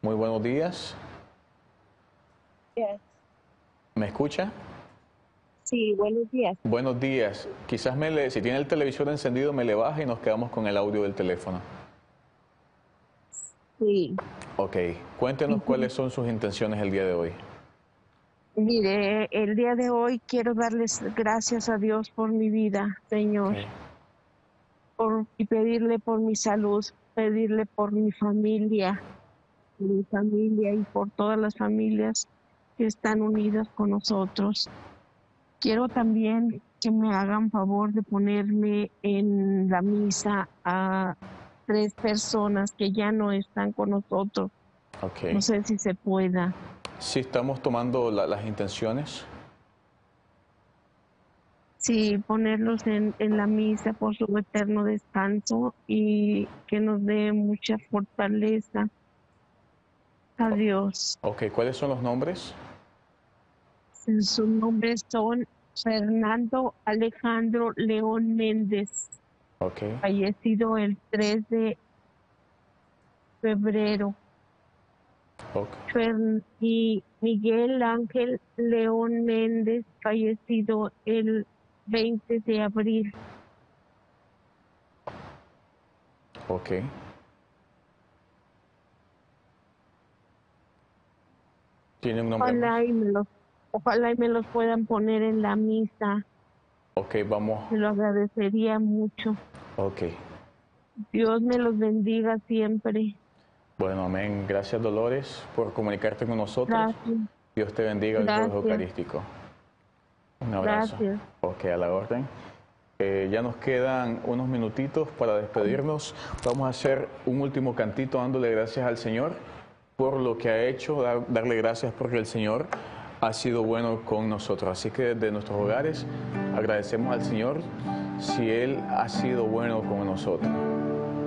Muy buenos días. Días. ¿Me escucha? Sí, buenos días. Buenos días. Quizás si tiene el televisor encendido, me le baja y nos quedamos con el audio del teléfono. Sí. Ok. Cuéntenos Ujú. cuáles son sus intenciones el día de hoy. Mire, el día de hoy quiero darles gracias a Dios por mi vida, Ok. Señor, y pedirle por mi salud, pedirle por mi familia y por todas las familias que están unidas con nosotros. Quiero también que me hagan favor de ponerme en la misa a 3 personas que ya no están con nosotros. No Ok. sé si se pueda. Si estamos tomando las intenciones. Sí, ponerlos en la misa por su eterno descanso y que nos dé mucha fortaleza a Dios. Ok. ¿Cuáles son los nombres? Sus nombres son Fernando Alejandro León Méndez, Ok. fallecido el 3 de febrero, Ok. y Miguel Ángel León Méndez, fallecido el 20 de abril. Ok. ¿Tiene un nombre más? Ojalá y me los puedan poner en la misa. Ok, vamos. Se lo agradecería mucho. Ok. Dios me los bendiga siempre. Bueno, amén. Gracias, Dolores, por comunicarte con nosotros. Gracias, Dios te bendiga el jueves gracias, eucarístico. Un abrazo. gracias. Ok, a la orden. Ya nos quedan unos minutitos para despedirnos. Vamos a hacer un último cantito dándole gracias al Señor por lo que ha hecho, darle gracias porque el Señor ha sido bueno con nosotros. Así que desde nuestros hogares agradecemos al Señor si Él ha sido bueno con nosotros.